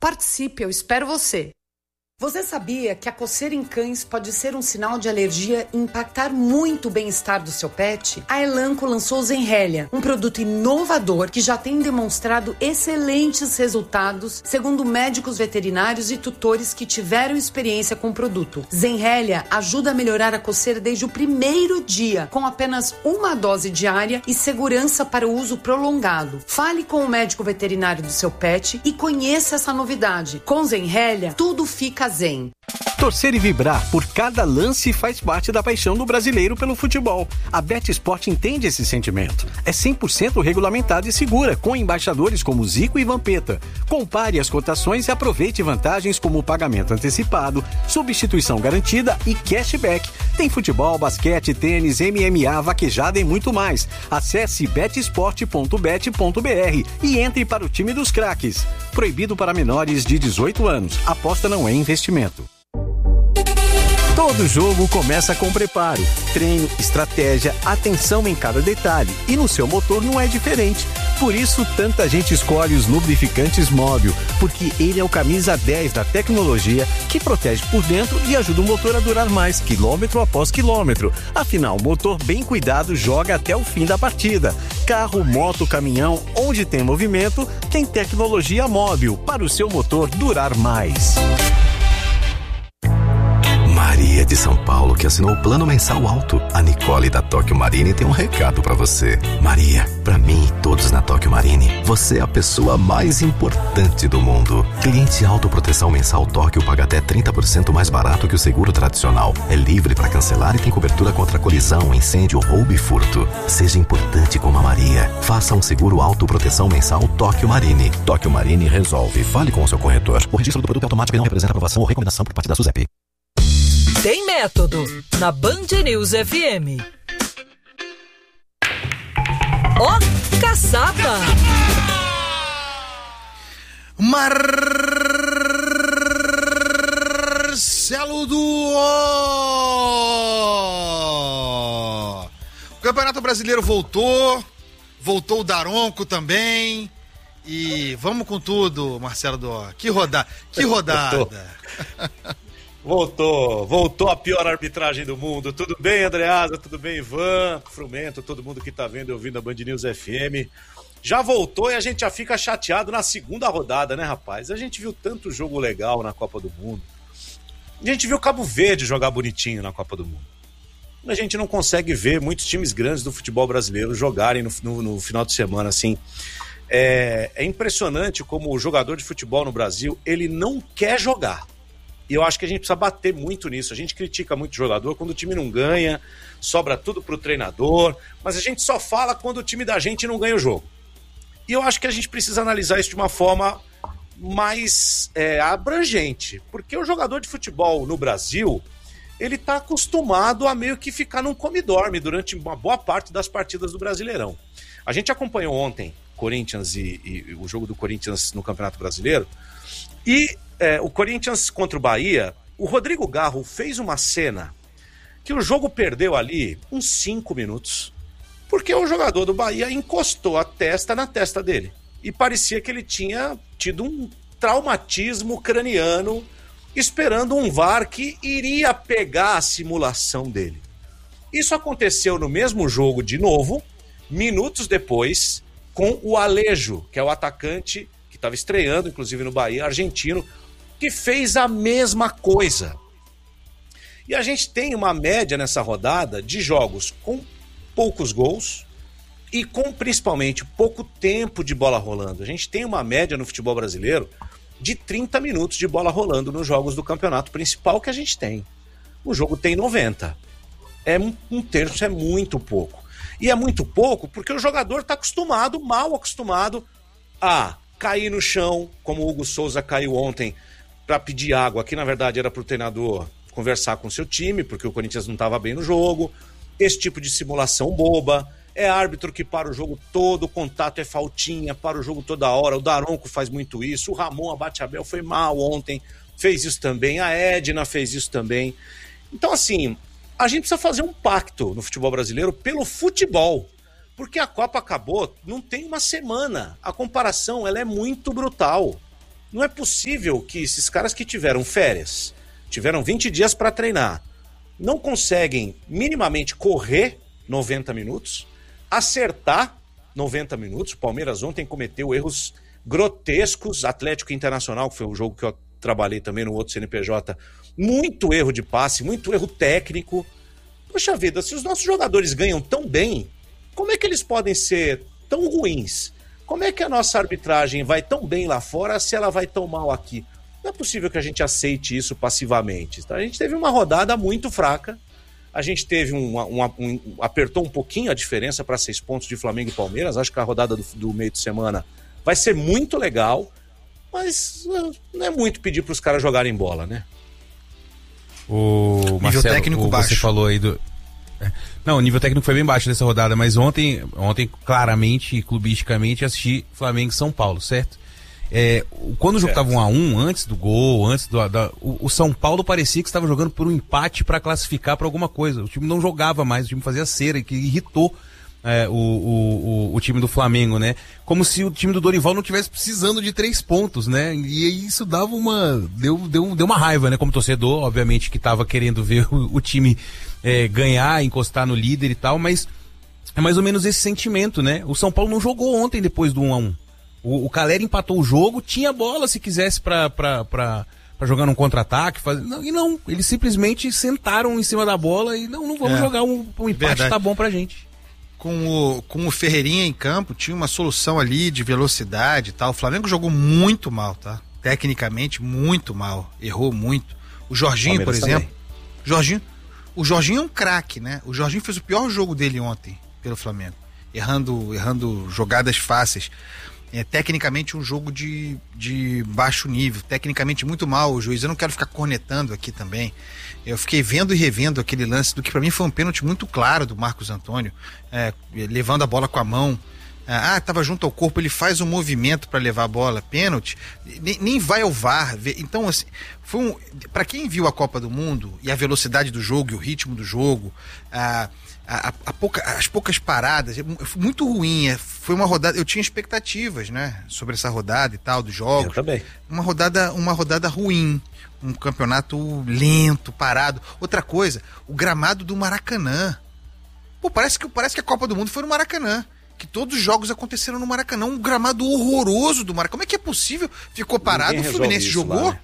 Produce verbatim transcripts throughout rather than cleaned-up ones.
Participe, eu espero você. Você sabia que a coceira em cães pode ser um sinal de alergia e impactar muito o bem-estar do seu pet? A Elanco lançou o Zenrelia, um produto inovador que já tem demonstrado excelentes resultados, segundo médicos veterinários e tutores que tiveram experiência com o produto. Zenrelia ajuda a melhorar a coceira desde o primeiro dia, com apenas uma dose diária e segurança para o uso prolongado. Fale com o médico veterinário do seu pet e conheça essa novidade. Com Zenrelia, tudo fica zen. Torcer e vibrar por cada lance faz parte da paixão do brasileiro pelo futebol. A BetSport entende esse sentimento. É cem por cento regulamentada e segura, com embaixadores como Zico e Vampeta. Compare as cotações e aproveite vantagens como pagamento antecipado, substituição garantida e cashback. Tem futebol, basquete, tênis, M M A, vaquejada e muito mais. Acesse bet sport ponto bet ponto b r e entre para o time dos craques. Proibido para menores de dezoito anos. Aposta não é investimento. Todo jogo começa com preparo, treino, estratégia, atenção em cada detalhe. E no seu motor não é diferente. Por isso, tanta gente escolhe os lubrificantes Móbil, porque ele é o camisa dez da tecnologia que protege por dentro e ajuda o motor a durar mais, quilômetro após quilômetro. Afinal, o motor bem cuidado joga até o fim da partida. Carro, moto, caminhão, onde tem movimento, tem tecnologia Móbil para o seu motor durar mais. Maria de São Paulo, que assinou o plano mensal alto. A Nicole da Tóquio Marine tem um recado pra você. Maria, pra mim e todos na Tóquio Marine, você é a pessoa mais importante do mundo. Cliente autoproteção mensal Tóquio paga até trinta por cento mais barato que o seguro tradicional. É livre pra cancelar e tem cobertura contra colisão, incêndio, roubo e furto. Seja importante como a Maria. Faça um seguro autoproteção mensal Tóquio Marine. Tóquio Marine resolve. Fale com o seu corretor. O registro do produto é automático e não representa aprovação ou recomendação por parte da SUSEP. Tem método na Band News F M. Ó, caçapa! Marcelo do O Campeonato Brasileiro voltou, voltou o Daronco também. E vamos com tudo, Marcelo do O. Que rodada, que rodada. Voltou, voltou a pior arbitragem do mundo. Tudo bem, Andreasa? Tudo bem, Ivan, Frumento, todo mundo que tá vendo e ouvindo a Band News F M. Já voltou e a gente já fica chateado na segunda rodada, né, rapaz? A gente viu tanto jogo legal na Copa do Mundo. A gente viu Cabo Verde jogar bonitinho na Copa do Mundo. A gente não consegue ver muitos times grandes do futebol brasileiro jogarem no, no, no final de semana, assim. É, é impressionante como o jogador de futebol no Brasil, ele não quer jogar. E eu acho que a gente precisa bater muito nisso. A gente critica muito o jogador quando o time não ganha, sobra tudo pro treinador, mas a gente só fala quando o time da gente não ganha o jogo. E eu acho que a gente precisa analisar isso de uma forma mais é, abrangente, porque o jogador de futebol no Brasil, ele tá acostumado a meio que ficar num come-dorme durante uma boa parte das partidas do Brasileirão. A gente acompanhou ontem Corinthians e, e o jogo do Corinthians no Campeonato Brasileiro, e É, o Corinthians contra o Bahia, o Rodrigo Garro fez uma cena que o jogo perdeu ali uns cinco minutos, porque o jogador do Bahia encostou a testa na testa dele. E parecia que ele tinha tido um traumatismo craniano, esperando um V A R que iria pegar a simulação dele. Isso aconteceu no mesmo jogo de novo, minutos depois, com o Alejo, que é o atacante que estava estreando, inclusive no Bahia, argentino, que fez a mesma coisa. E a gente tem uma média nessa rodada de jogos com poucos gols e com principalmente pouco tempo de bola rolando. A gente tem uma média no futebol brasileiro de trinta minutos de bola rolando nos jogos do campeonato principal que a gente tem. O jogo tem noventa. É um, um terço, é muito pouco. E é muito pouco porque o jogador está acostumado, mal acostumado, a cair no chão, como o Hugo Souza caiu ontem, para pedir água, que na verdade era para o treinador conversar com o seu time, porque o Corinthians não estava bem no jogo. Esse tipo de simulação boba. É árbitro que para o jogo todo, o contato é faltinha, para o jogo toda hora. O Daronco faz muito isso. O Ramon Abate-Abel foi mal ontem, fez isso também. A Edna fez isso também. Então, assim, a gente precisa fazer um pacto no futebol brasileiro pelo futebol. Porque a Copa acabou, não tem uma semana. A comparação ela é muito brutal. Não é possível que esses caras que tiveram férias, tiveram vinte dias para treinar, não conseguem minimamente correr noventa minutos, acertar noventa minutos. O Palmeiras ontem cometeu erros grotescos. Atlético Internacional, que foi o jogo que eu trabalhei também no outro C N P J, muito erro de passe, muito erro técnico. Poxa vida, se os nossos jogadores ganham tão bem, como é que eles podem ser tão ruins? Como é que a nossa arbitragem vai tão bem lá fora se ela vai tão mal aqui? Não é possível que a gente aceite isso passivamente. Tá? A gente teve uma rodada muito fraca, a gente teve um, um, um apertou um pouquinho a diferença para seis pontos de Flamengo e Palmeiras. Acho que a rodada do, do meio de semana vai ser muito legal, mas não é muito pedir para os caras jogarem bola, né? O Marcelo, nível técnico o, baixo. Você falou aí do... Não, o nível técnico foi bem baixo nessa rodada, mas ontem, ontem claramente, clubisticamente, assisti Flamengo e São Paulo, certo? É, quando o jogo estava um a um, antes do gol, antes do... Da, o, o São Paulo parecia que estava jogando por um empate para classificar para alguma coisa. O time não jogava mais, o time fazia cera, que irritou é, o, o, o, o time do Flamengo, né? Como se o time do Dorival não estivesse precisando de três pontos, né? E isso dava uma... Deu, deu, deu uma raiva, né? Como torcedor, obviamente, que estava querendo ver o, o time é, ganhar, encostar no líder e tal, mas é mais ou menos esse sentimento, né? O São Paulo não jogou ontem depois do um a um. O, o Calera empatou o jogo, tinha bola se quisesse pra, pra, pra, pra jogar num contra-ataque. Faz... Não, e não, eles simplesmente sentaram em cima da bola e não, não vamos é, jogar um, um empate, verdade. Tá bom pra gente. Com o, com o Ferreirinha em campo, tinha uma solução ali de velocidade e tal. O Flamengo jogou muito mal, tá? Tecnicamente, muito mal. Errou muito. O Jorginho, Palmeiras por exemplo. Jorginho, o Jorginho é um craque, né? O Jorginho fez o pior jogo dele ontem pelo Flamengo. Errando, errando jogadas fáceis. É tecnicamente um jogo de, de baixo nível, tecnicamente muito mal o juiz. Eu não quero ficar cornetando aqui também. Eu fiquei vendo e revendo aquele lance do que pra mim foi um pênalti muito claro do Marcos Antônio, é, levando a bola com a mão. Ah, tava junto ao corpo, ele faz um movimento para levar a bola, pênalti, nem, nem vai ao V A R. Então, assim, foi um, pra quem viu a Copa do Mundo e a velocidade do jogo e o ritmo do jogo, a A, a pouca, as poucas paradas, foi muito ruim. Foi uma rodada, eu tinha expectativas, né, sobre essa rodada e tal, dos jogos. Eu também. Uma rodada, uma rodada ruim, um campeonato lento, parado. Outra coisa, o gramado do Maracanã. Pô, parece que, parece que a Copa do Mundo foi no Maracanã. Que todos os jogos aconteceram no Maracanã. Um gramado horroroso do Maracanã. Como é que é possível? Ficou parado, Ninguém o Fluminense jogou. Lá, né?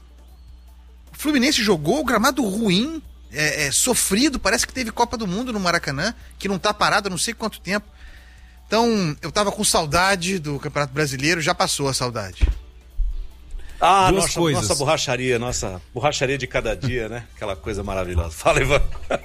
O Fluminense jogou, o gramado ruim. É, é, sofrido, parece que teve Copa do Mundo no Maracanã, que não tá parado há não sei quanto tempo. Então, eu tava com saudade do Campeonato Brasileiro, já passou a saudade. Ah, Duas nossa, coisas. nossa borracharia, nossa borracharia de cada dia, né? Aquela coisa maravilhosa. Fala, Ivan.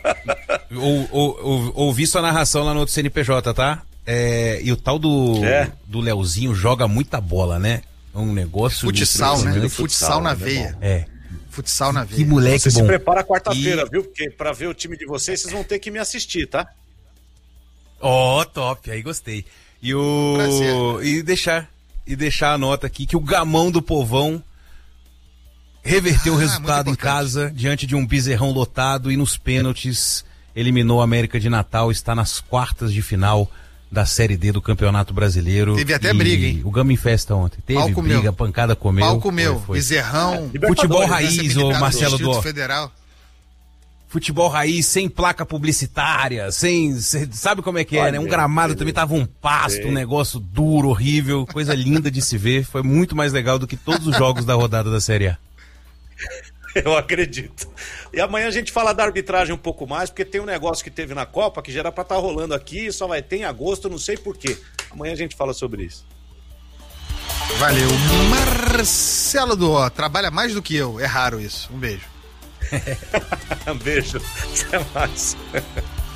ou, ou, ou, ouvi sua narração lá no outro C N P J, tá? É, e o tal do, é. do Leozinho joga muita bola, né? É um negócio... Futsal, né? Futsal, futsal na veia. É. Futsal na veia. Que moleque Você bom. se prepara quarta-feira, e... viu? Porque pra ver o time de vocês, vocês vão ter que me assistir, tá? Ó, oh, top, aí gostei. E o Prazer. e deixar e deixar a nota aqui que o Gamão do Povão reverteu ah, o resultado em casa diante de um Bezerrão lotado e nos pênaltis eliminou a América de Natal, está nas quartas de final da Série D do Campeonato Brasileiro. Teve até briga, hein? O Gama em festa ontem. Teve Pau briga, comeu. pancada comeu. Pau comeu, Bezerrão. É, futebol raiz, ô Marcelo Dó. Federal. Futebol raiz, sem placa publicitária, sem... Cê, sabe como é que é, né? Um gramado também tava um pasto, um negócio duro, horrível, coisa linda de se ver. Foi muito mais legal do que todos os jogos da rodada da Série A. Eu acredito. E amanhã a gente fala da arbitragem um pouco mais, porque tem um negócio que teve na Copa que já era pra estar rolando aqui, só vai ter em agosto, não sei porquê. Amanhã a gente fala sobre isso. Valeu. Marcelo do trabalha mais do que eu, é raro isso. Um beijo. Um beijo. Até mais.